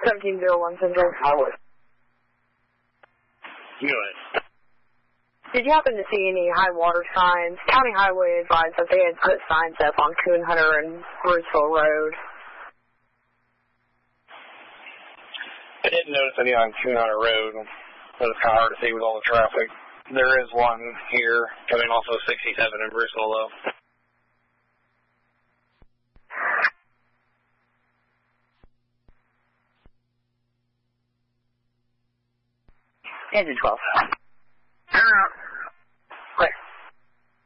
1701 Central Highway. Go ahead. Did you happen to see any high water signs? County Highway advised that they had put signs up on Coon Hunter and Bruceville Road. I didn't notice any on Coon Hunter Road. It was kind of hard to see with all the traffic. There is one here coming off of 67 in Bruceville, though. Engine 12.